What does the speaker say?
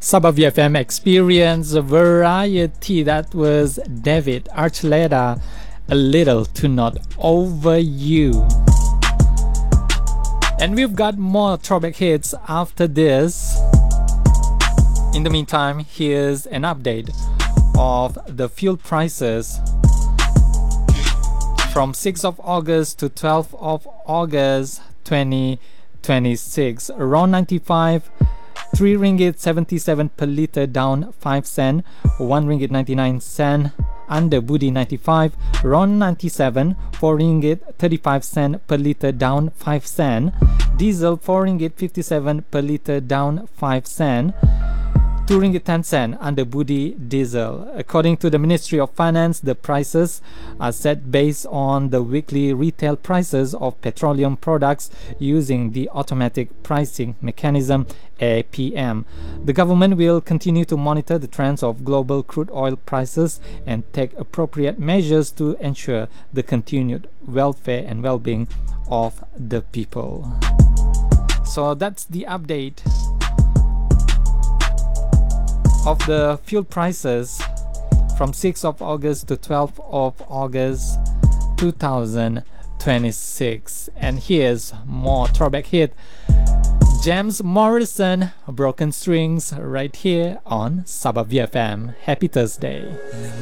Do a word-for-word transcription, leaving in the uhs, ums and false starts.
Sabah V F M Experience Variety. That was David Archuleta, A Little to Not Over You. And we've got more throwback hits after this. In the meantime, here's an update of the fuel prices from sixth of August to twelfth of August twenty twenty-six. Around ninety-five, three ringgit seventy-seven per liter, down five cent. one ringgit ninety-nine cent under Budi ninety-five. Around ninety-seven, four ringgit thirty-five cent per liter, down five cent. Diesel four ringgit fifty-seven per liter, down five cent. two ringgit ten cent under Budi diesel. According to the Ministry of Finance, the prices are set based on the weekly retail prices of petroleum products using the automatic pricing mechanism A P M. The government will continue to monitor the trends of global crude oil prices and take appropriate measures to ensure the continued welfare and well-being of the people. So that's the update of the fuel prices from sixth of August to twelfth of August two thousand twenty-six. And here's more throwback hit. James Morrison, Broken Strings, right here on Sabah V F M. Happy Thursday.